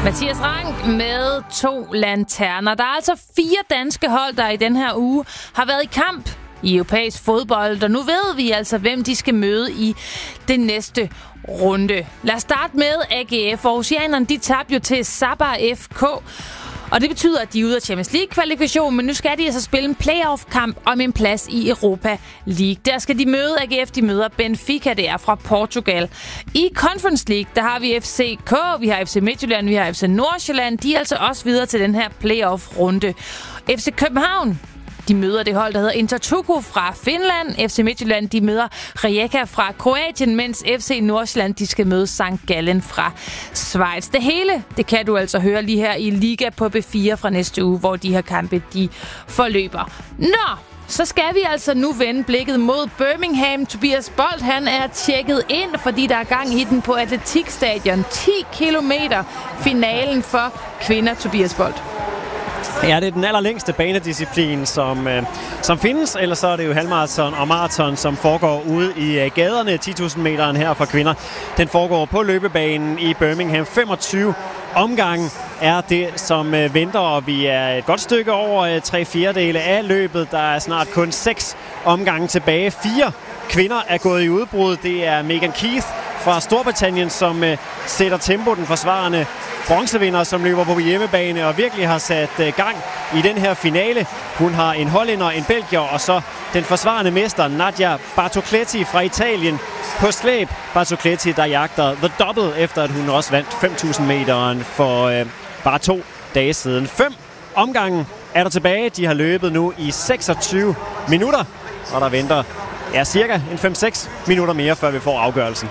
Mathias Rank med 2 lanterner. Der er altså 4 danske hold, der i den her uge har været i kamp i europæisk fodbold, og nu ved vi altså, hvem de skal møde i det næste runde. Lad os starte med AGF. Aarhusianerne, de tabte jo til Sabah FK, og det betyder, at de er ude af Champions League-kvalifikation, men nu skal de altså spille en playoff-kamp om en plads i Europa League. Der skal de møde AGF, de møder Benfica, det er fra Portugal. I Conference League, der har vi FCK, vi har FC Midtjylland, vi har FC Nordsjælland. De er altså også videre til den her playoff-runde. FC København, de møder det hold, der hedder Inter Turku fra Finland. FC Midtjylland, de møder Rijeka fra Kroatien, mens FC Nordsjælland, de skal møde St. Gallen fra Schweiz. Det hele, det kan du altså høre lige her i Liga på B4 fra næste uge, hvor de her kampe, de forløber. Nå! Så skal vi altså nu vende blikket mod Birmingham. Tobias Bolt, han er tjekket ind, fordi der er gang i den på Atletikstadion. 10 kilometer finalen for kvinder, Tobias Bolt. Ja, det er den allerlængste banedisciplin, som findes. Ellers så er det jo halvmarathon og maraton, som foregår ude i gaderne. 10.000 meteren her for kvinder. Den foregår på løbebanen i Birmingham. 25 omgange er det, som venter, og vi er et godt stykke over 3/4 af løbet. Der er snart kun 6 omgange tilbage. 4 kvinder er gået i udbrud. Det er Megan Keith fra Storbritannien, som sætter tempo, den forsvarende bronzevinder, som løber på hjemmebane og virkelig har sat gang i den her finale. Hun har en hollænder, en belgier og så den forsvarende mester Nadia Bartocletti fra Italien på slæb. Bartocletti, der jagter the double, efter at hun også vandt 5.000 meteren for bare 2 dage siden. 5 omgange er der tilbage. De har løbet nu i 26 minutter, og der venter cirka en 5-6 minutter mere, før vi får afgørelsen.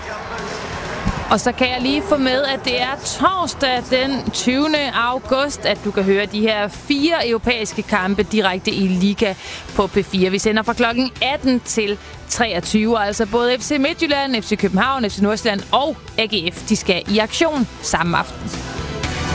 Og så kan jeg lige få med, at det er torsdag den 20. august, at du kan høre de her 4 europæiske kampe direkte i Liga på P4. Vi sender fra klokken 18 til 23. Altså både FC Midtjylland, FC København, FC Nordsjælland og AGF, de skal i aktion samme aften.